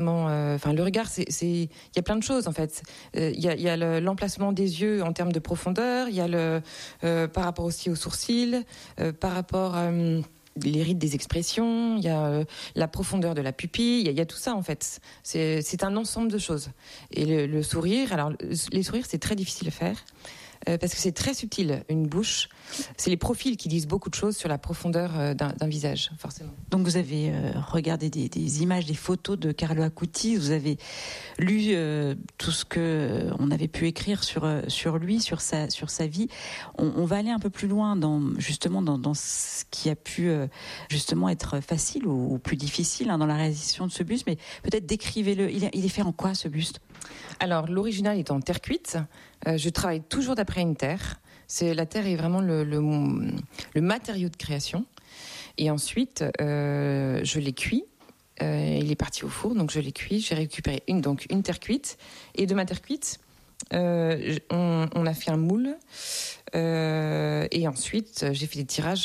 Le regard, il y a plein de choses en fait. Il y a l'emplacement des yeux en termes de profondeur. Il y a par rapport aussi aux sourcils, par rapport les rides des expressions. Il y a la profondeur de la pupille. Il y a tout ça en fait. C'est un ensemble de choses. Et le sourire. Alors les sourires, c'est très difficile à faire. Parce que c'est très subtil, une bouche. C'est les profils qui disent beaucoup de choses sur la profondeur d'un visage, forcément. Donc vous avez regardé des images, des photos de Carlo Acutis, vous avez lu tout ce que on avait pu écrire sur lui, sur sa vie. On va aller un peu plus loin dans ce qui a pu justement être facile ou plus difficile dans la réalisation de ce buste, mais peut-être décrivez-le. Il est fait en quoi ce buste ? Alors l'original est en terre cuite. Je travaille toujours d'après une terre. La terre est vraiment le matériau de création. Et ensuite, je l'ai cuit. Il est parti au four, donc je l'ai cuit. J'ai récupéré une terre cuite. Et de ma terre cuite, on a fait un moule. Et ensuite, j'ai fait des tirages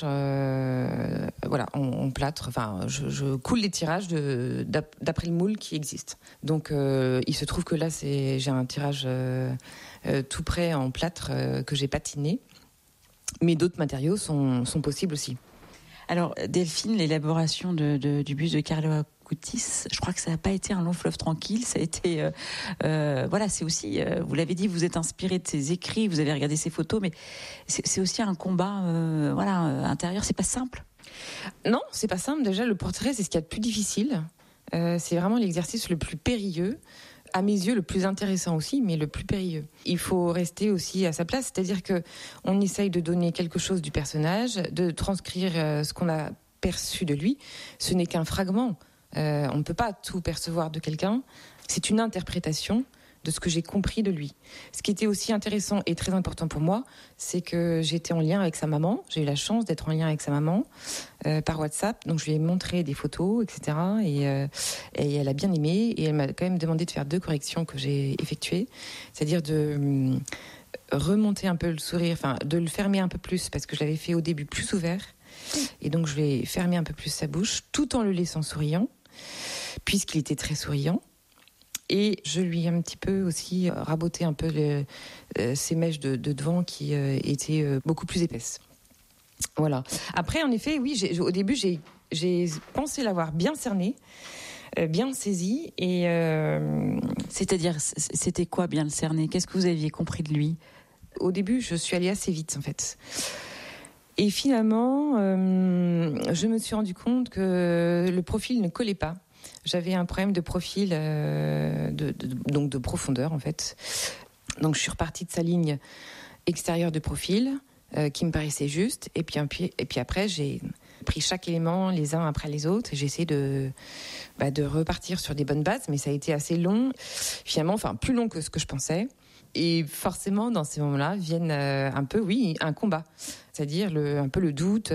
en plâtre. Enfin, je coule les tirages d'après le moule qui existe. Donc, il se trouve que là, j'ai un tirage tout prêt en plâtre que j'ai patiné. Mais d'autres matériaux sont possibles aussi. Alors, Delphine, l'élaboration du buste de Carlo Acutis, je crois que ça n'a pas été un long fleuve tranquille. Ça a été, c'est aussi, vous l'avez dit, vous êtes inspiré de ses écrits, vous avez regardé ses photos, mais c'est aussi un combat, intérieur. C'est pas simple. Non, c'est pas simple. Déjà, le portrait, c'est ce qu'il y a de plus difficile. C'est vraiment l'exercice le plus périlleux. À mes yeux, le plus intéressant aussi, mais le plus périlleux. Il faut rester aussi à sa place, c'est-à-dire que on essaye de donner quelque chose du personnage, de transcrire ce qu'on a perçu de lui. Ce n'est qu'un fragment. On ne peut pas tout percevoir de quelqu'un. C'est une interprétation de ce que j'ai compris de lui. Ce qui était aussi intéressant et très important pour moi, c'est que j'étais en lien avec sa maman. J'ai eu la chance d'être en lien avec sa maman par WhatsApp. Donc je lui ai montré des photos, etc. Et elle a bien aimé. Et elle m'a quand même demandé de faire 2 corrections que j'ai effectuées. C'est-à-dire de remonter un peu le sourire, enfin de le fermer un peu plus, parce que je l'avais fait au début plus ouvert. Et donc je vais fermer un peu plus sa bouche, tout en le laissant souriant, puisqu'il était très souriant. Et je lui ai un petit peu aussi raboté un peu ces mèches de devant qui étaient beaucoup plus épaisses. Voilà. Après, en effet, oui, au début, j'ai pensé l'avoir bien cerné, bien saisi. Et c'est-à-dire, c'était quoi bien le cerner ? Qu'est-ce que vous aviez compris de lui ? Au début, je suis allée assez vite, en fait. Et finalement, je me suis rendu compte que le profil ne collait pas. J'avais un problème de profil, donc de profondeur en fait. Donc je suis repartie de sa ligne extérieure de profil qui me paraissait juste. Et puis après, j'ai pris chaque élément les uns après les autres et j'ai essayé de repartir sur des bonnes bases. Mais ça a été assez long, finalement, enfin plus long que ce que je pensais. Et forcément, dans ces moments-là, viennent un combat. C'est-à-dire un peu le doute...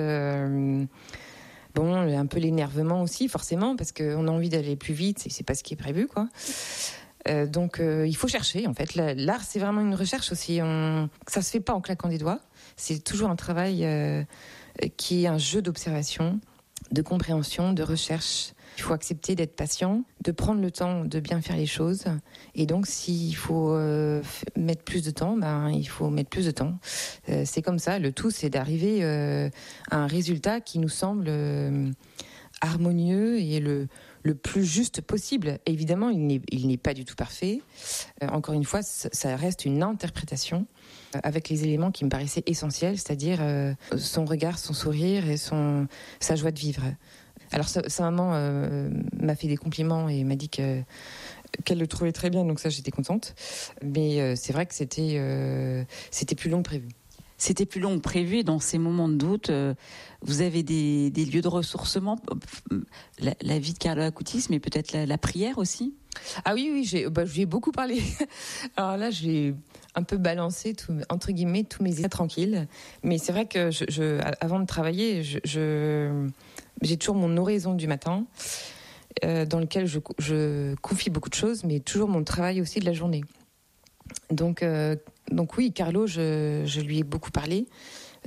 un peu l'énervement aussi, forcément, parce qu'on a envie d'aller plus vite, et c'est pas ce qui est prévu, quoi. Donc, il faut chercher, en fait. L'art, c'est vraiment une recherche aussi. Ça se fait pas en claquant des doigts. C'est toujours un travail qui est un jeu d'observation, de compréhension, de recherche. Il faut accepter d'être patient, de prendre le temps de bien faire les choses. Et donc, s'il faut mettre plus de temps, il faut mettre plus de temps. C'est comme ça. Le tout, c'est d'arriver à un résultat qui nous semble harmonieux et le plus juste possible. Et évidemment, il n'est pas du tout parfait. Encore une fois, ça reste une interprétation avec les éléments qui me paraissaient essentiels, c'est-à-dire son regard, son sourire et sa joie de vivre. Alors sa maman m'a fait des compliments et m'a dit qu'elle le trouvait très bien, donc ça j'étais contente. Mais c'est vrai que c'était plus long que prévu. C'était plus long que prévu et dans ces moments de doute, vous avez des lieux de ressourcement, la vie de Carlo Acutis, mais peut-être la prière aussi ? Ah oui, j'ai beaucoup parlé. Alors là, j'ai un peu balancé, entre guillemets, tous mes états tranquilles. Mais c'est vrai que avant de travailler, j'ai toujours mon oraison du matin, dans lequel je confie beaucoup de choses, mais toujours mon travail aussi de la journée. Donc oui, Carlo, je lui ai beaucoup parlé.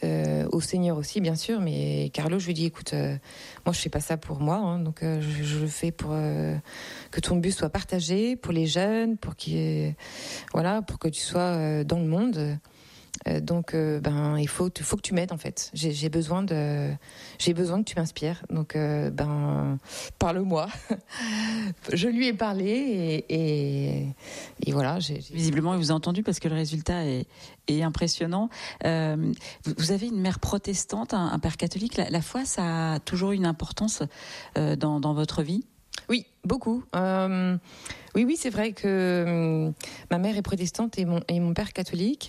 au Seigneur aussi, bien sûr. Mais Carlo, je lui dis, écoute, moi, je fais pas ça pour moi, hein, donc je le fais pour que ton but soit partagé pour les jeunes, pour pour que tu sois dans le monde. Donc, il faut que tu m'aides en fait. J'ai besoin que tu m'inspires. Donc, parle-moi. Je lui ai parlé et voilà. Visiblement, il vous a entendu parce que le résultat est impressionnant. Vous avez une mère protestante, un père catholique. La foi, ça a toujours une importance dans votre vie? Oui, beaucoup. Oui, c'est vrai que ma mère est protestante et mon père catholique.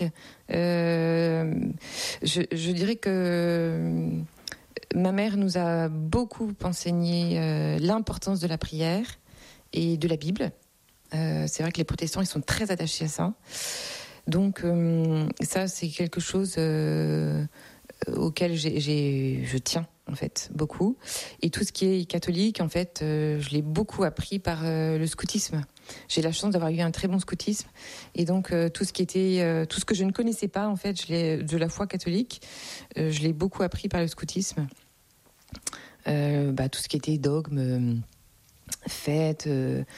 Je dirais que ma mère nous a beaucoup enseigné l'importance de la prière et de la Bible. C'est vrai que les protestants, ils sont très attachés à ça. Donc, ça, c'est quelque chose auquel je tiens, en fait, beaucoup. Et tout ce qui est catholique, en fait, je l'ai beaucoup appris par le scoutisme. J'ai la chance d'avoir eu un très bon scoutisme. Et donc, tout ce que je ne connaissais pas, en fait, de la foi catholique, je l'ai beaucoup appris par le scoutisme. Tout ce qui était dogme, fête,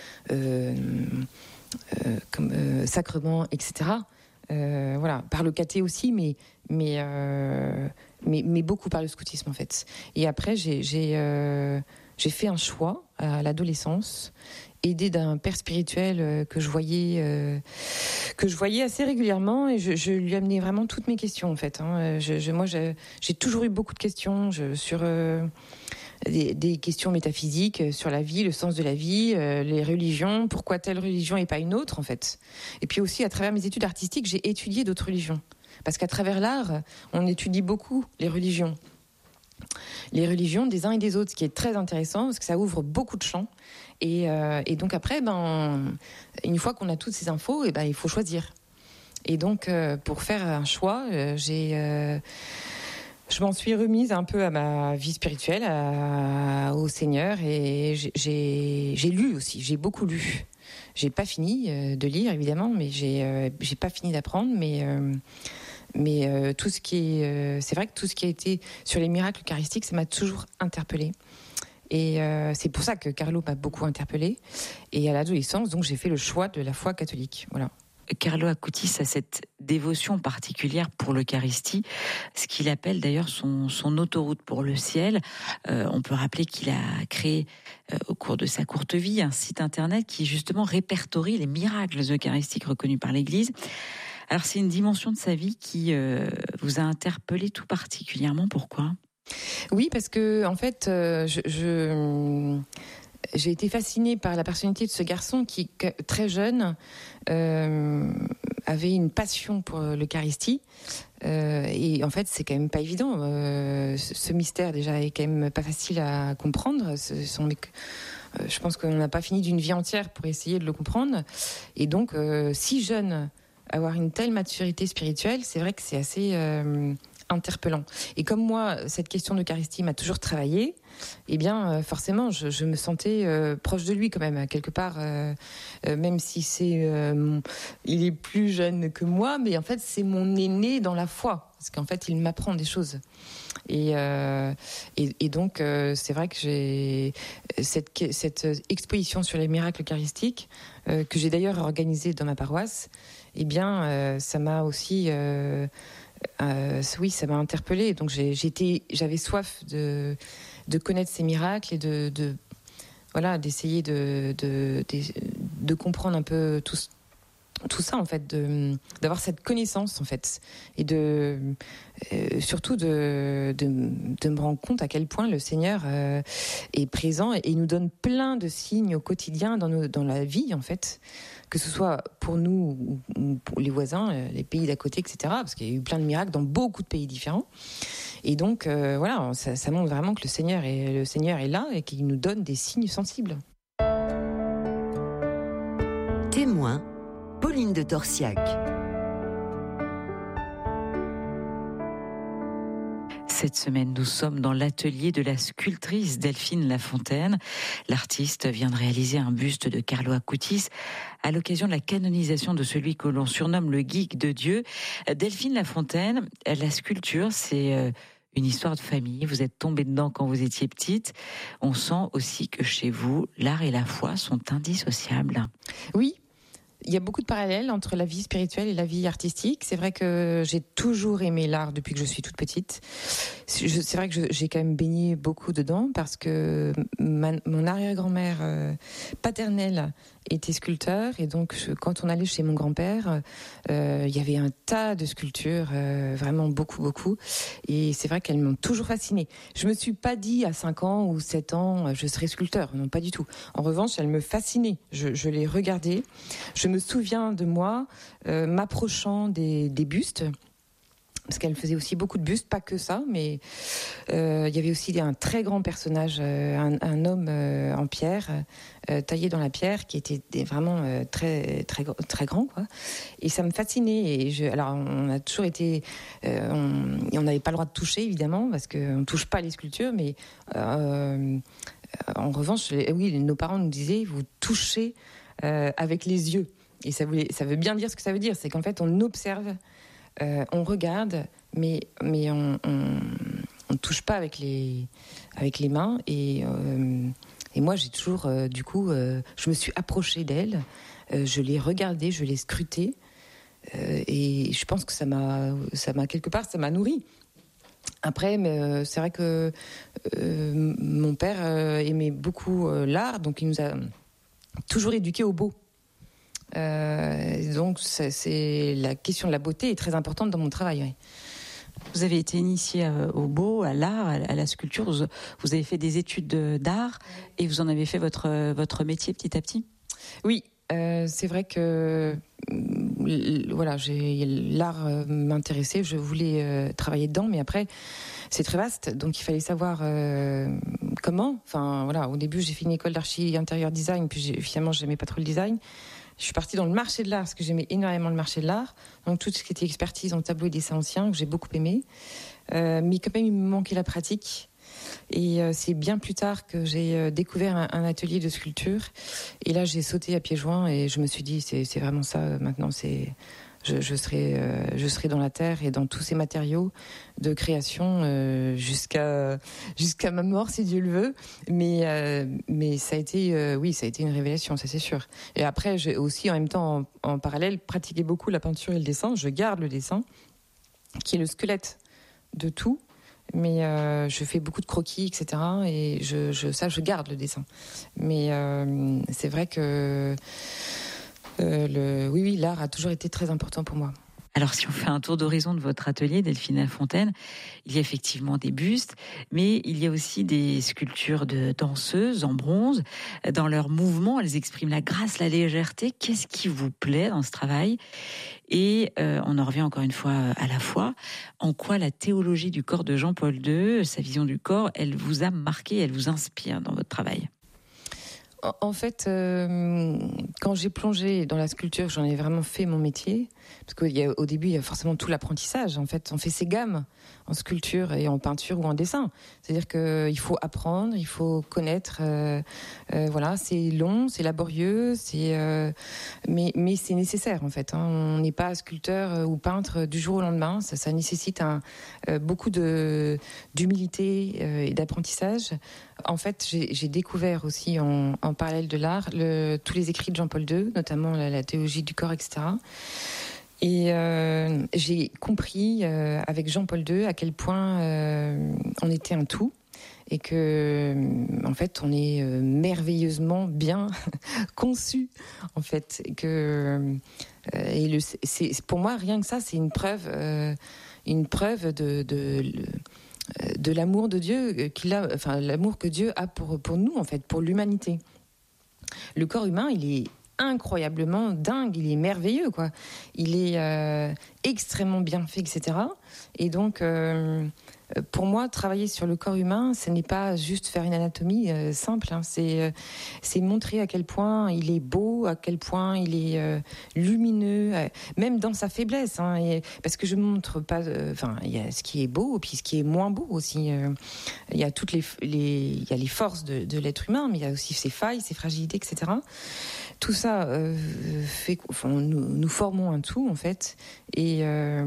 sacrement, etc. Par le caté aussi, mais beaucoup par le scoutisme en fait. Et après, j'ai fait un choix à l'adolescence, aidée d'un père spirituel que je voyais assez régulièrement, et je lui amenais vraiment toutes mes questions en fait. Hein. Moi, j'ai toujours eu beaucoup de questions sur des questions métaphysiques sur la vie, le sens de la vie, les religions, pourquoi telle religion et pas une autre en fait. Et puis aussi, à travers mes études artistiques, j'ai étudié d'autres religions. Parce qu'à travers l'art, on étudie beaucoup les religions. Les religions des uns et des autres, ce qui est très intéressant parce que ça ouvre beaucoup de champs. Et donc après, une fois qu'on a toutes ces infos, il faut choisir. Et donc, pour faire un choix, je m'en suis remise un peu à ma vie spirituelle, au Seigneur, et j'ai lu aussi, j'ai beaucoup lu. J'ai pas fini de lire évidemment, mais j'ai pas fini d'apprendre, mais tout ce qui est, c'est vrai que tout ce qui a été sur les miracles eucharistiques, ça m'a toujours interpellée. Et c'est pour ça que Carlo m'a beaucoup interpellée. Et à l'adolescence, donc j'ai fait le choix de la foi catholique. Voilà. Carlo Acutis a cette dévotion particulière pour l'Eucharistie, ce qu'il appelle d'ailleurs son autoroute pour le ciel. On peut rappeler qu'il a créé au cours de sa courte vie un site internet qui justement répertorie les miracles eucharistiques reconnus par l'Église. Alors c'est une dimension de sa vie qui vous a interpellé tout particulièrement. Pourquoi ? Oui, parce que en fait, j'ai été fascinée par la personnalité de ce garçon qui, très jeune, avait une passion pour l'Eucharistie. Et en fait, c'est quand même pas évident. Ce mystère, déjà, est quand même pas facile à comprendre. Je pense qu'on n'a pas fini d'une vie entière pour essayer de le comprendre. Et donc, si jeune, avoir une telle maturité spirituelle, c'est vrai que c'est assez interpellant. Et comme moi, cette question d'Eucharistie m'a toujours travaillé, eh bien, forcément, je me sentais proche de lui quand même, quelque part, même si il est plus jeune que moi, mais en fait, c'est mon aîné dans la foi, parce qu'en fait, il m'apprend des choses. Et donc, c'est vrai que j'ai cette exposition sur les miracles eucharistiques, que j'ai d'ailleurs organisée dans ma paroisse, eh bien, ça m'a aussi... oui, ça m'a interpellée. Donc j'avais soif de connaître ces miracles et d'essayer de comprendre un peu tout ça en fait, d'avoir cette connaissance en fait, et surtout de me rendre compte à quel point le Seigneur est présent et nous donne plein de signes au quotidien dans la vie en fait. Que ce soit pour nous ou pour les voisins, les pays d'à côté, etc. Parce qu'il y a eu plein de miracles dans beaucoup de pays différents. Et donc, ça montre vraiment que le Seigneur est là et qu'il nous donne des signes sensibles. Témoin, Pauline de Torsiac. Cette semaine, nous sommes dans l'atelier de la sculptrice Delphine Lafontaine. L'artiste vient de réaliser un buste de Carlo Acutis à l'occasion de la canonisation de celui que l'on surnomme le geek de Dieu. Delphine Lafontaine, la sculpture, c'est une histoire de famille. Vous êtes tombée dedans quand vous étiez petite. On sent aussi que chez vous, l'art et la foi sont indissociables. Oui. Il y a beaucoup de parallèles entre la vie spirituelle et la vie artistique. C'est vrai que j'ai toujours aimé l'art depuis que je suis toute petite. C'est vrai que j'ai quand même baigné beaucoup dedans parce que mon arrière-grand-mère paternelle était sculpteur et donc quand on allait chez mon grand-père, il y avait un tas de sculptures, vraiment beaucoup. Et c'est vrai qu'elles m'ont toujours fascinée. Je me suis pas dit à 5 ans ou 7 ans je serai sculpteur, non pas du tout. En revanche, elles me fascinaient. Je les regardais. Je me souviens de moi m'approchant des bustes. Parce qu'elle faisait aussi beaucoup de bustes, pas que ça, mais il y avait aussi un très grand personnage, un homme en pierre, taillé dans la pierre, qui était vraiment très grand, quoi. Et ça me fascinait. Alors, on a toujours été, on n'avait pas le droit de toucher, évidemment, parce qu'on ne touche pas les sculptures, mais en revanche, oui, nos parents nous disaient, vous touchez avec les yeux. Et ça veut bien dire ce que ça veut dire, c'est qu'en fait, on observe. On regarde, mais on touche pas avec les mains. Et moi, j'ai toujours, je me suis approchée d'elle, je l'ai regardée, je l'ai scrutée, et je pense que ça m'a quelque part, ça m'a nourrie. Après, c'est vrai que mon père aimait beaucoup l'art, donc il nous a toujours éduqués au beau. Donc c'est la question de la beauté est très importante dans mon travail. Oui. Vous avez été initiée au beau, à l'art, à la sculpture. Vous avez fait des études d'art et vous en avez fait votre métier petit à petit. Oui, c'est vrai que voilà, l'art m'intéressait. Je voulais travailler dedans, mais après c'est très vaste, donc il fallait savoir comment. Enfin voilà, au début j'ai fait une école d'archi intérieur design, puis finalement j'aimais pas trop le design. Je suis partie dans le marché de l'art parce que j'aimais énormément le marché de l'art. Donc tout ce qui était expertise en tableau et dessin ancien que j'ai beaucoup aimé. Mais quand même il me manquait la pratique. Et c'est bien plus tard que j'ai découvert un atelier de sculpture. Et là j'ai sauté à pieds joints et je me suis dit c'est vraiment ça maintenant. Je serai dans la terre et dans tous ces matériaux de création jusqu'à ma mort si Dieu le veut. Mais ça a été ça a été une révélation, ça c'est sûr. Et après j'ai aussi en même temps en parallèle pratiqué beaucoup la peinture et le dessin. Je garde le dessin qui est le squelette de tout. Mais je fais beaucoup de croquis, etc. Et je garde le dessin. Mais c'est vrai que l'art a toujours été très important pour moi. Alors, si on fait un tour d'horizon de votre atelier, Delphine Lafontaine, il y a effectivement des bustes, mais il y a aussi des sculptures de danseuses en bronze. Dans leurs mouvements, elles expriment la grâce, la légèreté. Qu'est-ce qui vous plaît dans ce travail ? Et on en revient encore une fois à la foi. En quoi la théologie du corps de Jean-Paul II, sa vision du corps, elle vous a marqué, elle vous inspire dans votre travail ? En fait, quand j'ai plongé dans la sculpture, j'en ai vraiment fait mon métier. Parce qu'au début, il y a forcément tout l'apprentissage. En fait, on fait ses gammes en sculpture et en peinture ou en dessin. C'est-à-dire qu'il faut apprendre, il faut connaître. Voilà, c'est long, c'est laborieux, mais c'est nécessaire en fait. On n'est pas sculpteur ou peintre du jour au lendemain. Ça nécessite beaucoup d'humilité et d'apprentissage. En fait, j'ai découvert aussi en parallèle de l'art tous les écrits de Jean-Paul II, notamment la théologie du corps, etc. Et j'ai compris avec Jean-Paul II à quel point on était un tout et que en fait on est merveilleusement bien conçu en fait et que c'est pour moi rien que ça c'est une preuve de l'amour de Dieu qu'il a, enfin l'amour que Dieu a pour nous en fait, pour l'humanité. Le corps humain, il est incroyablement dingue, il est merveilleux quoi. Il est extrêmement bien fait, etc. Et donc pour moi, travailler sur le corps humain, ce n'est pas juste faire une anatomie simple. Hein. C'est montrer à quel point il est beau, à quel point il est lumineux, même dans sa faiblesse. Hein. Parce que je montre pas. Il y a ce qui est beau, puis ce qui est moins beau aussi. Il y a toutes il y a les forces de l'être humain, mais il y a aussi ses failles, ses fragilités, etc. Tout ça fait que nous formons un tout en fait, et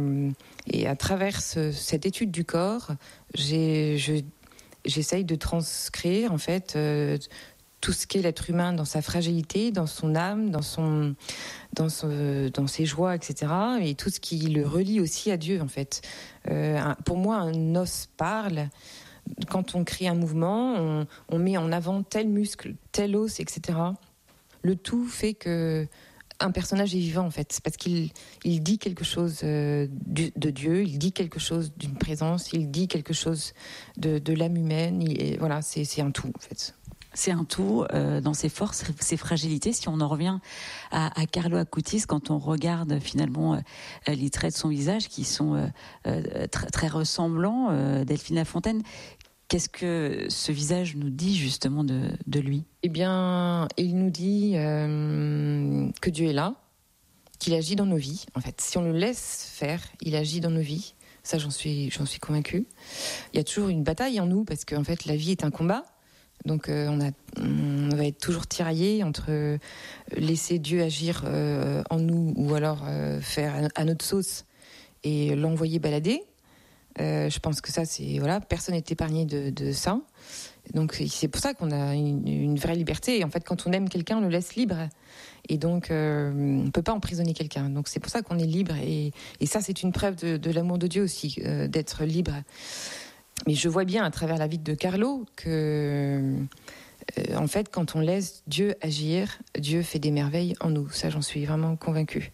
à travers cette étude du corps, j'essaye de transcrire en fait tout ce qu'est l'être humain dans sa fragilité, dans son âme, dans ses joies, etc. Et tout ce qui le relie aussi à Dieu en fait. Pour moi, un os parle. Quand on crée un mouvement, on met en avant tel muscle, tel os, etc. Le tout fait que un personnage est vivant en fait, parce qu'il dit quelque chose de Dieu, il dit quelque chose d'une présence, il dit quelque chose de l'âme humaine. Voilà, c'est un tout en fait. C'est un tout dans ses forces, ses fragilités. Si on en revient à Carlo Acutis, quand on regarde finalement les traits de son visage qui sont très ressemblants, Delphine Lafontaine, qu'est-ce que ce visage nous dit justement de lui ? Eh bien, il nous dit que Dieu est là, qu'il agit dans nos vies. En fait, si on le laisse faire, il agit dans nos vies. Ça, j'en suis convaincue. Il y a toujours une bataille en nous parce qu'en fait, la vie est un combat. Donc, on va être toujours tiraillé entre laisser Dieu agir en nous ou alors faire à notre sauce et l'envoyer balader. Je pense que ça, personne n'est épargné de ça. Donc c'est pour ça qu'on a une vraie liberté. Et en fait, quand on aime quelqu'un, on le laisse libre. Et donc, on ne peut pas emprisonner quelqu'un. Donc c'est pour ça qu'on est libre. Et ça, c'est une preuve de l'amour de Dieu aussi, d'être libre. Mais je vois bien à travers la vie de Carlo que, en fait, quand on laisse Dieu agir, Dieu fait des merveilles en nous. Ça, j'en suis vraiment convaincue.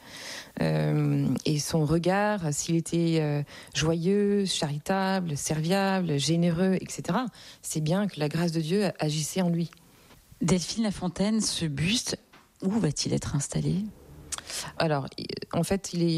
Et son regard, s'il était joyeux, charitable, serviable, généreux, etc., c'est bien que la grâce de Dieu agissait en lui. Delphine Lafontaine, ce buste, où va-t-il être installé ? Alors, en fait, il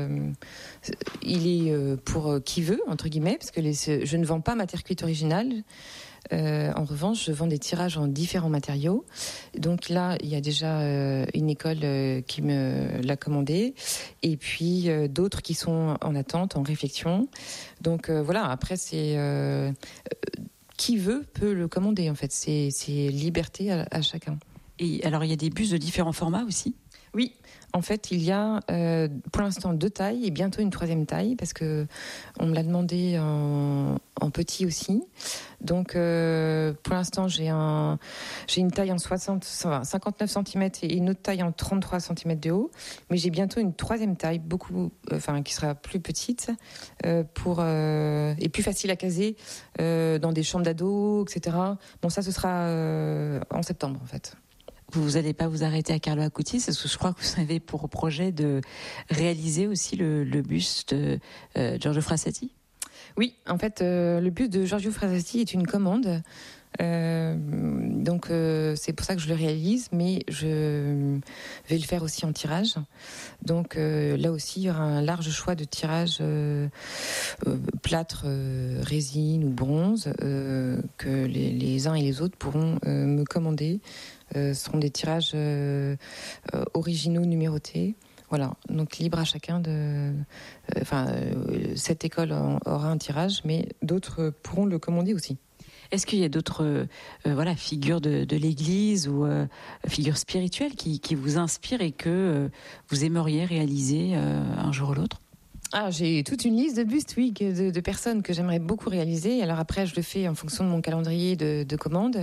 est pour qui veut, entre guillemets, parce que je ne vends pas ma terre cuite originale. En revanche, je vends des tirages en différents matériaux. Donc là, il y a déjà une école qui me l'a commandé, et puis d'autres qui sont en attente, en réflexion. Donc voilà, après, c'est qui veut peut le commander, en fait. C'est liberté à chacun. Et alors, il y a des bustes de différents formats aussi ? Oui, en fait, il y a pour l'instant 2 tailles et bientôt une 3e taille parce que on me l'a demandé en petit aussi. Donc, pour l'instant, j'ai une taille en 59 cm et une autre taille en 33 cm de haut. Mais j'ai bientôt une 3e taille, qui sera plus petite et plus facile à caser dans des chambres d'ados, etc. Bon, ça, ce sera en septembre, en fait. Vous n'allez pas vous arrêter à Carlo Acutis, parce que je crois que vous avez pour projet de réaliser aussi le buste de Giorgio Frassati. Oui, en fait, le buste de Giorgio Frassati est une commande. Donc, c'est pour ça que je le réalise, mais je vais le faire aussi en tirage. Donc, là aussi, il y aura un large choix de tirages plâtre, résine ou bronze que les uns et les autres pourront me commander. Ce seront des tirages originaux numérotés. Voilà, donc libre à chacun cette école aura un tirage, mais d'autres pourront le commander aussi. Est-ce qu'il y a d'autres figures de l'Église ou figures spirituelles qui vous inspirent et que vous aimeriez réaliser un jour ou l'autre ? J'ai toute une liste de bustes, oui, de personnes que j'aimerais beaucoup réaliser. Alors après, je le fais en fonction de mon calendrier de commandes.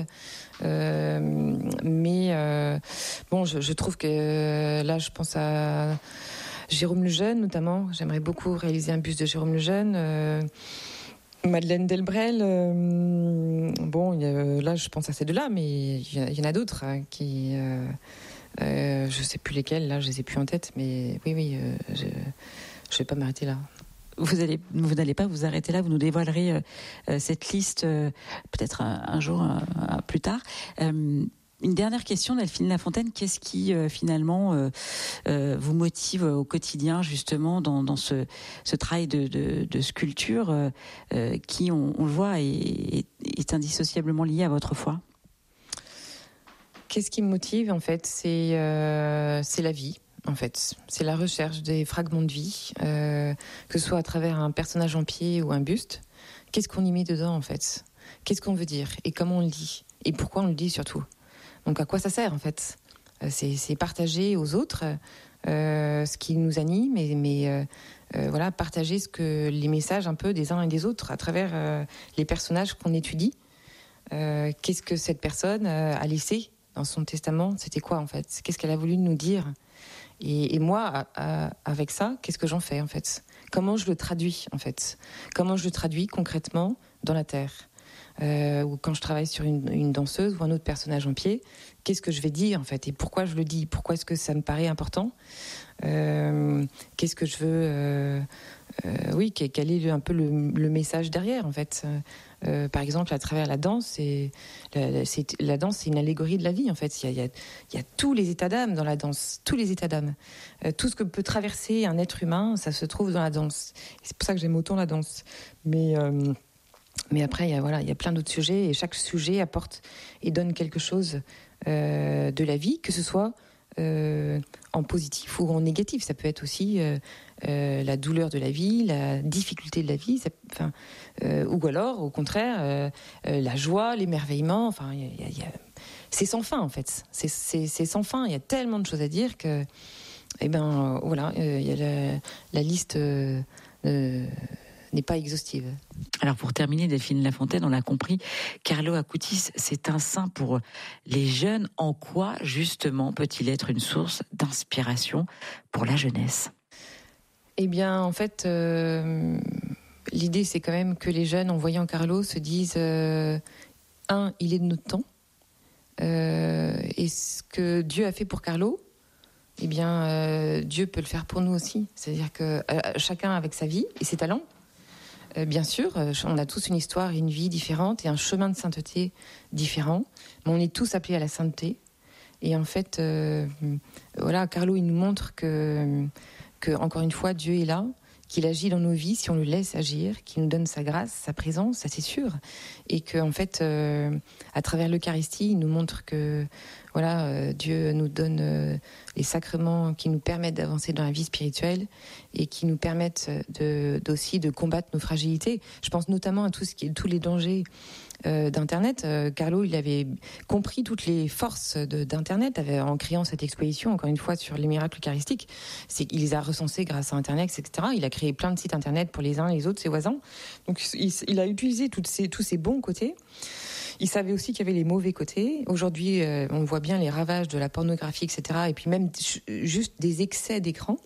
Je trouve que là, je pense à Jérôme Lejeune, notamment. J'aimerais beaucoup réaliser un buste de Jérôme Lejeune. Madeleine Delbrel. Là, je pense à ces 2-là, mais il y en a d'autres qui... je sais plus lesquelles, là, je les ai plus en tête, mais oui, je vais pas m'arrêter là. Vous n'allez pas vous arrêter là, vous nous dévoilerez cette liste peut-être un jour plus tard. Une dernière question, Delphine Lafontaine. Qu'est-ce qui finalement vous motive au quotidien justement dans ce travail de sculpture qui, on le voit, est indissociablement lié à votre foi? Qu'est-ce qui me motive en fait, c'est la vie. En fait, c'est la recherche des fragments de vie, que ce soit à travers un personnage en pied ou un buste. Qu'est-ce qu'on y met dedans en fait? Qu'est-ce qu'on veut dire et comment on le dit et pourquoi on le dit surtout? Donc à quoi ça sert en fait? C'est partager aux autres ce qui nous anime, mais voilà, partager les messages un peu des uns et des autres à travers les personnages qu'on étudie. Qu'est-ce que cette personne a laissé dans son testament? C'était quoi en fait? Qu'est-ce qu'elle a voulu nous dire? Et moi, avec ça, qu'est-ce que j'en fais en fait? Comment je le traduis en fait? Comment je le traduis concrètement dans la terre? Ou quand je travaille sur une danseuse ou un autre personnage en pied, qu'est-ce que je vais dire en fait? Et pourquoi je le dis? Pourquoi est-ce que ça me paraît important? Qu'est-ce que je veux quel est un peu le message derrière en fait? Par exemple, à travers la danse, la danse, c'est une allégorie de la vie en fait. Il y a tous les états d'âme dans la danse, tous les états d'âme. Tout ce que peut traverser un être humain, ça se trouve dans la danse. Et c'est pour ça que j'aime autant la danse. Mais après, il y a plein d'autres sujets et chaque sujet apporte et donne quelque chose de la vie, que ce soit en positif ou en négatif. Ça peut être aussi la douleur de la vie, la difficulté de la vie, ou alors, au contraire, la joie, l'émerveillement. Enfin, c'est sans fin, en fait. C'est sans fin. Il y a tellement de choses à dire que, il y a la liste n'est pas exhaustive. Alors pour terminer, Delphine Lafontaine, on l'a compris, Carlo Acutis, c'est un saint pour les jeunes. En quoi, justement, peut-il être une source d'inspiration pour la jeunesse? Eh bien, en fait, l'idée, c'est quand même que les jeunes, en voyant Carlo, se disent il est de notre temps. Et ce que Dieu a fait pour Carlo, eh bien, Dieu peut le faire pour nous aussi. C'est-à-dire que chacun avec sa vie et ses talents. Bien sûr, on a tous une histoire et une vie différente et un chemin de sainteté différent, mais on est tous appelés à la sainteté. Et en fait, Carlo, il nous montre que, encore une fois, Dieu est là, qu'il agit dans nos vies si on le laisse agir, qu'il nous donne sa grâce, sa présence, ça c'est sûr. Et qu'en fait, à travers l'Eucharistie, il nous montre que Dieu nous donne les sacrements qui nous permettent d'avancer dans la vie spirituelle et qui nous permettent aussi de combattre nos fragilités. Je pense notamment à tous les dangers d'Internet. Carlo, il avait compris toutes les forces d'Internet en créant cette exposition, encore une fois, sur les miracles eucharistiques. Il les a recensés grâce à Internet, etc. Il a créé plein de sites Internet pour les uns et les autres, ses voisins. Donc il a utilisé tous ces bons côtés. Il savait aussi qu'il y avait les mauvais côtés. Aujourd'hui, on voit bien les ravages de la pornographie, etc. Et puis même juste des excès d'écran.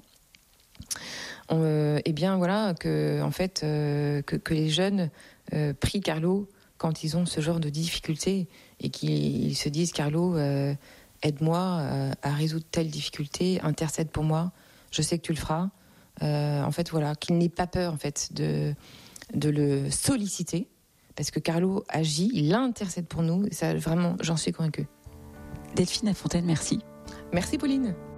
Que les jeunes prient Carlo quand ils ont ce genre de difficultés et qu'ils se disent Carlo, aide-moi à résoudre telle difficulté, intercède pour moi, je sais que tu le feras. Qu'il n'ait pas peur en fait de le solliciter. Parce que Carlo agit, il intercède pour nous, et ça, vraiment, j'en suis convaincue. Delphine Lafontaine, merci. Merci Pauline.